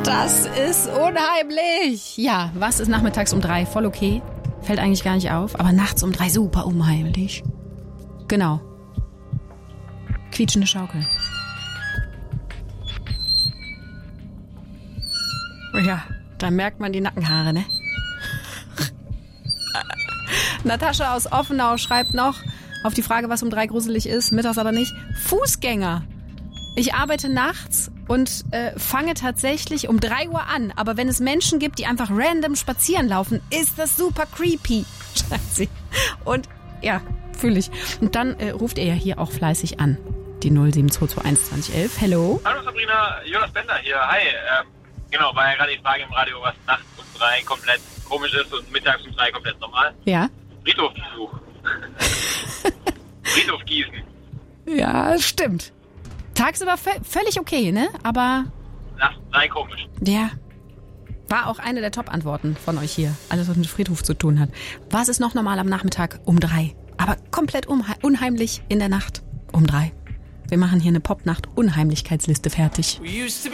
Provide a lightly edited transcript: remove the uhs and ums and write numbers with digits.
Das ist unheimlich. Ja, was ist nachmittags um 3? Voll okay. Fällt eigentlich gar nicht auf. Aber nachts um 3 super unheimlich. Genau. Quietschende Schaukel. Ja, da merkt man die Nackenhaare, ne? Natascha aus Offenau schreibt noch auf die Frage, was um 3 gruselig ist, mittags aber nicht. Fußgänger. Ich arbeite nachts und fange tatsächlich um 3 Uhr an. Aber wenn es Menschen gibt, die einfach random spazieren laufen, ist das super creepy, schreibt sie. Und ja, fühle ich. Und dann ruft er ja hier auch fleißig an. Die 07221 2011. Hello. Hallo Sabrina, Jonas Bender hier. Hi. Genau, war ja gerade die Frage im Radio, was nachts um 3 komplett komisch ist und mittags um 3 komplett normal. Ja. Friedhofbesuch. Friedhof Gießen. Ja, stimmt. Tagsüber völlig okay, ne? Aber Nachts um 3 komisch. ja, war auch eine der Top-Antworten von euch hier. Alles, was mit Friedhof zu tun hat. Was ist noch normal am Nachmittag um 3? Aber komplett unheimlich in der Nacht um 3. Wir machen hier eine Popnacht-Unheimlichkeitsliste fertig.